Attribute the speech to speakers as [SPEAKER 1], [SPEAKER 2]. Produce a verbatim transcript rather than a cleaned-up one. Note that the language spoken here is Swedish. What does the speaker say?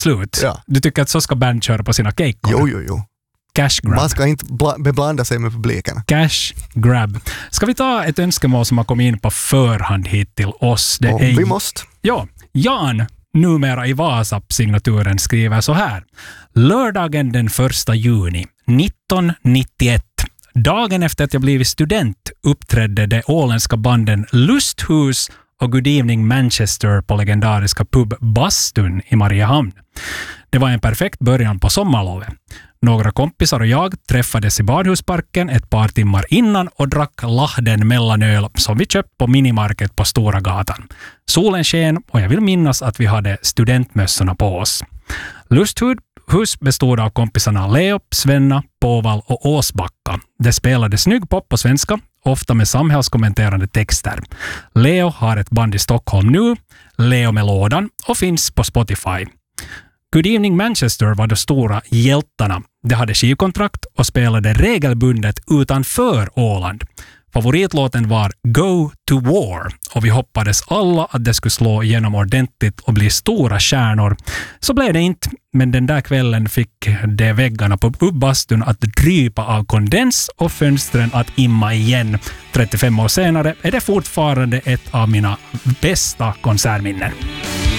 [SPEAKER 1] slut.
[SPEAKER 2] Ja.
[SPEAKER 1] Du tycker att så ska band köra på sina kejkor?
[SPEAKER 2] Jo, jo, jo.
[SPEAKER 1] Cash grab.
[SPEAKER 2] Man ska inte bla- beblanda sig med publiken.
[SPEAKER 1] Cash grab. Ska vi ta ett önskemål som har kommit in på förhand hit till oss? Det
[SPEAKER 2] Och
[SPEAKER 1] är,
[SPEAKER 2] vi måste.
[SPEAKER 1] Ja, Jan, numera i Vasap-signaturen, skriver så här. Lördagen den första juni nittonhundranittioett, dagen efter att jag blivit student, uppträdde de åländska banden Lusthus och Good Evening Manchester på legendariska pub Bastun i Mariehamn. Det var en perfekt början på sommarlovet. Några kompisar och jag träffades i Badhusparken ett par timmar innan och drack Lahden mellanöl som vi köpt på minimarket på Stora gatan. Solen sken och jag vill minnas att vi hade studentmössorna på oss. Lusthus bestod av kompisarna Leo, Svenna, Påval och Åsbacka. Det spelade snygg pop på svenska, ofta med samhällskommenterande texter. Leo har ett band i Stockholm nu, Leo med lådan, och finns på Spotify. Good Evening Manchester var de stora hjältarna. De hade skivkontrakt och spelade regelbundet utanför Åland. Favoritlåten var Go to War och vi hoppades alla att det skulle slå igenom ordentligt och bli stora stjärnor. Så blev det inte, men den där kvällen fick de väggarna på Ubbastun att drypa av kondens och fönstren att imma igen. trettiofem år senare är det fortfarande ett av mina bästa konsertminnen.